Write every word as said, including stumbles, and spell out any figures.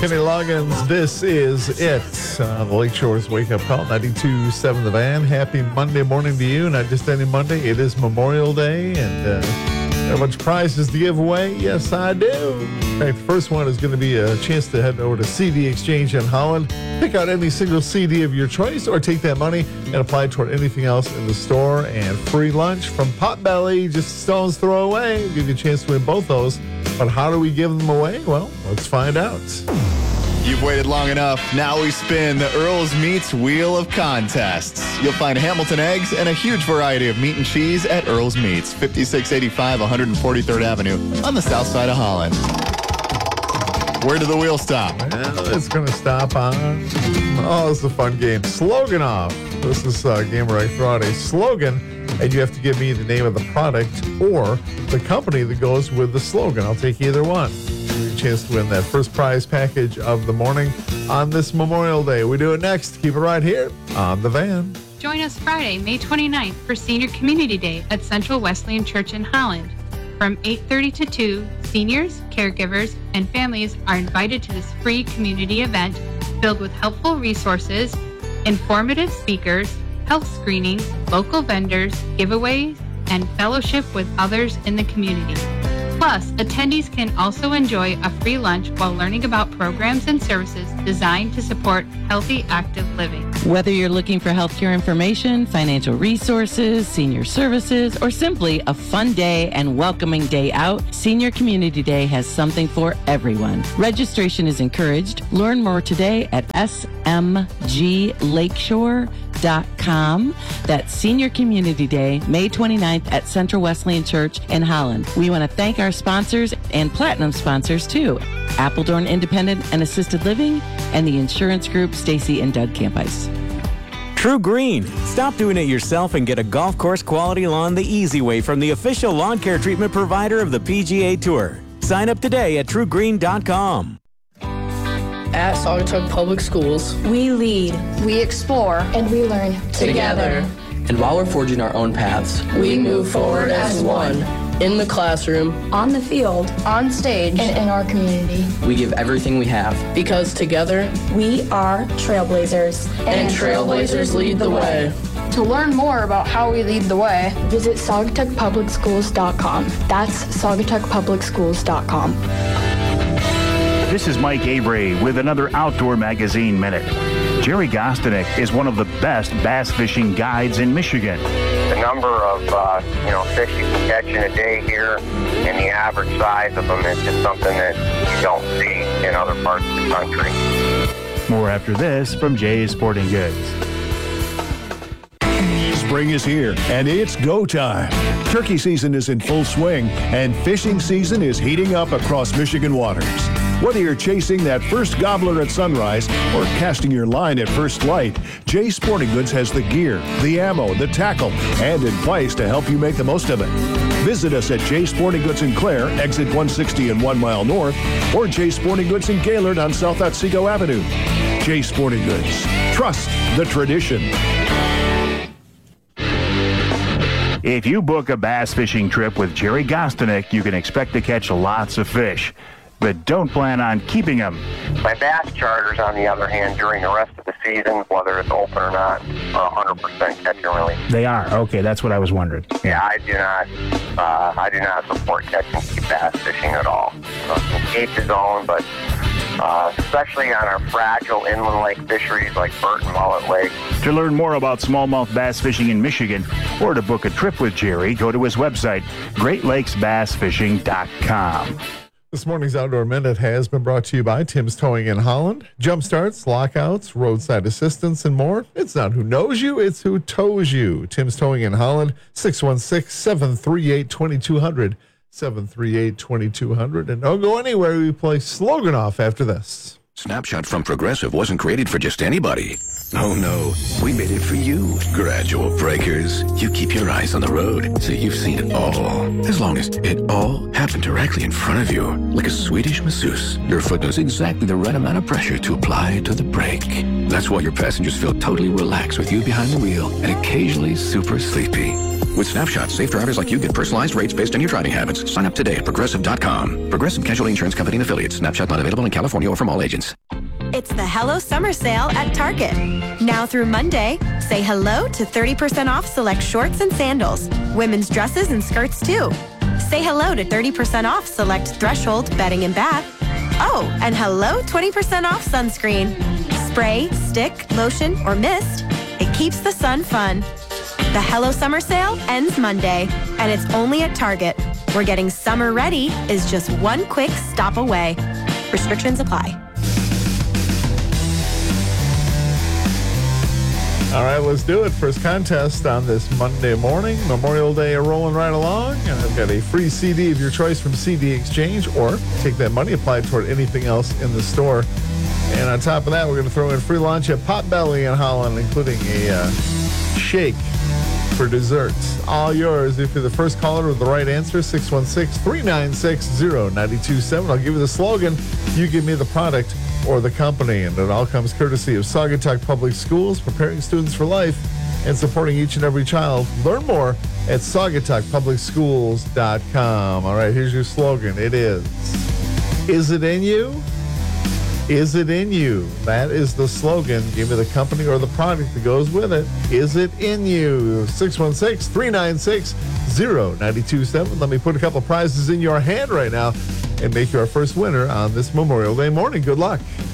Kenny Loggins, this is it. Uh, the Lakeshore's Wake Up Call, ninety-two point seven The Van. Happy Monday morning to you. Not just any Monday, it is Memorial Day, and uh, got a bunch of prizes to give away. Yes, I do. In fact, the first one is going to be a chance to head over to C D Exchange in Holland, pick out any single C D of your choice, or take that money and apply it toward anything else in the store, and free lunch from Potbelly, just a stone's throw away. Give you a chance to win both those. But how do we give them away? Well, let's find out. You've waited long enough. Now we spin the Earl's Meats Wheel of Contests. You'll find Hamilton eggs and a huge variety of meat and cheese at Earl's Meats, fifty-six eighty-five one hundred forty-third Avenue on the south side of Holland. Where did the wheel stop? Well, it's going to stop on, oh, this is a fun game, Slogan Off. This is a game where I throw out a slogan, and you have to give me the name of the product or the company that goes with the slogan. I'll take either one. Give you a chance to win that first prize package of the morning on this Memorial Day. We do it next. Keep it right here on The Van. Join us Friday, May twenty-ninth for Senior Community Day at Central Wesleyan Church in Holland. From eight thirty to two, seniors, caregivers, and families are invited to this free community event filled with helpful resources, informative speakers, health screenings, local vendors, giveaways, and fellowship with others in the community. Plus, attendees can also enjoy a free lunch while learning about programs and services designed to support healthy, active living. Whether you're looking for healthcare information, financial resources, senior services, or simply a fun day and welcoming day out, Senior Community Day has something for everyone. Registration is encouraged. Learn more today at s m g lakeshore dot com. That's Senior Community Day, May twenty-ninth at Central Wesleyan Church in Holland. We want to thank our sponsors and platinum sponsors too, Appledorn Independent and Assisted Living, and the insurance group Stacy and Doug Campice. True Green. Stop doing it yourself and get a golf course quality lawn the easy way from the official lawn care treatment provider of the P G A Tour. Sign up today at true green dot com. At Saugatuck Public Schools, we lead, we explore, and we learn together. And while we're forging our own paths, we move forward as one. In the classroom, on the field, on stage, and in our community. We give everything we have. Because together, we are trailblazers. And, and trailblazers lead the way. To learn more about how we lead the way, visit saugatuck public schools dot com. That's saugatuck public schools dot com. This is Mike Avery with another Outdoor Magazine Minute. Jerry Gostinek is one of the best bass fishing guides in Michigan. The number of uh, you know fish you can catch in a day here and the average size of them is just something that you don't see in other parts of the country. More after this from Jay's Sporting Goods. Spring is here, and it's go time. Turkey season is in full swing, and fishing season is heating up across Michigan waters. Whether you're chasing that first gobbler at sunrise or casting your line at first light, Jay's Sporting Goods has the gear, the ammo, the tackle, and advice to help you make the most of it. Visit us at Jay's Sporting Goods in Clare, exit one sixty and one mile north, or Jay's Sporting Goods in Gaylord on South Otsego Avenue. Jay's Sporting Goods. Trust the tradition. If you book a bass fishing trip with Jerry Gostinek, you can expect to catch lots of fish. But don't plan on keeping them. My bass charters, on the other hand, during the rest of the season, whether it's open or not, are one hundred percent catch and release. They are? Okay, that's what I was wondering. Yeah, I do not uh, I do not support catch and keep bass fishing at all. Uh, each his own, but uh, especially on our fragile inland lake fisheries like Burton Mullet Lake. To learn more about smallmouth bass fishing in Michigan or to book a trip with Jerry, go to his website, great lakes bass fishing dot com. This morning's Outdoor Minute has been brought to you by Tim's Towing in Holland. Jump starts, lockouts, roadside assistance, and more. It's not who knows you, it's who tows you. Tim's Towing in Holland, six one six, seven three eight, two two zero zero, seven three eight, two two zero zero. And don't go anywhere. We play Slogan Off after this. Snapshot from Progressive wasn't created for just anybody. Oh no, we made it for you. Gradual breakers. You keep your eyes on the road, so you've seen it all. As long as it all happened directly in front of you, like a Swedish masseuse, your foot knows exactly the right amount of pressure to apply to the brake. That's why your passengers feel totally relaxed with you behind the wheel and occasionally super sleepy. With Snapshot, safe drivers like you get personalized rates based on your driving habits. Sign up today at Progressive dot com. Progressive Casualty Insurance Company and Affiliates. Snapshot not available in California or from all agents. It's the Hello Summer Sale at Target. Now through Monday, say hello to thirty percent off select shorts and sandals. Women's dresses and skirts too. Say hello to thirty percent off select Threshold bedding and bath. Oh, and hello twenty percent off sunscreen. Spray, stick, lotion, or mist. It keeps the sun fun. The Hello Summer Sale ends Monday, and it's only at Target, where getting summer ready is just one quick stop away. Restrictions apply. All right, let's do it. First contest on this Monday morning. Memorial Day rolling right along. And I've got a free C D of your choice from C D Exchange, or take that money, apply it toward anything else in the store. And on top of that, we're going to throw in free lunch at Potbelly in Holland, including a uh, shake for desserts. All yours if you're the first caller with the right answer. Six one six, three nine six, zero nine two seven. I'll give you the slogan. You give me the product or the company, and it all comes courtesy of Saugatuck Public Schools, preparing students for life and supporting each and every child. Learn more at Saugatuck Public Schools dot com. All right, here's your slogan. It is, is it in you? Is it in you? That is the slogan. Give me the company or the product that goes with it. Is it in you? six one six, three nine six, zero nine two seven. Let me put a couple prizes in your hand right now and make you our first winner on this Memorial Day morning. Good luck.